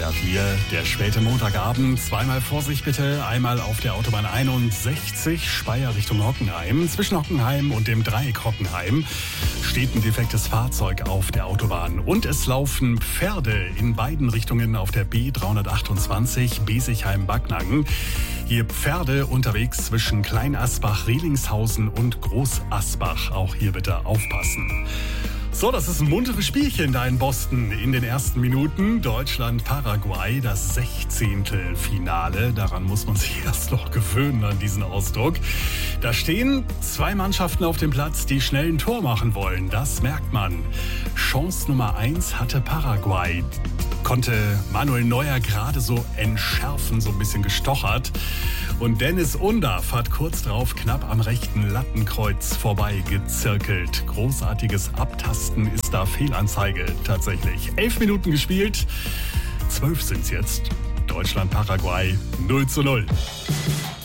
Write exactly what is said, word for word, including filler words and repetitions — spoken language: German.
A vier, der späte Montagabend. Zweimal Vorsicht bitte. Einmal auf der Autobahn einundsechzig, Speyer Richtung Hockenheim. Zwischen Hockenheim und dem Dreieck Hockenheim steht ein defektes Fahrzeug auf der Autobahn. Und es laufen Pferde in beiden Richtungen auf der B dreihundertachtundzwanzig, Besichheim-Backnang. Hier Pferde unterwegs zwischen Kleinasbach, Rehlingshausen und Großasbach. Auch hier bitte aufpassen. So, das ist ein munteres Spielchen da in Boston in den ersten Minuten. Deutschland-Paraguay, das Sechzehntelfinale. Daran muss man sich erst noch gewöhnen, an diesen Ausdruck. Da stehen zwei Mannschaften auf dem Platz, die schnell ein Tor machen wollen. Das merkt man. Chance Nummer eins hatte Paraguay. Konnte Manuel Neuer gerade so entschärfen, so ein bisschen gestochert. Und Dennis Undaff hat kurz darauf knapp am rechten Lattenkreuz vorbeigezirkelt. Großartiges Abtasten ist da Fehlanzeige tatsächlich. Elf Minuten gespielt, zwölf sind's jetzt. Deutschland-Paraguay null zu null.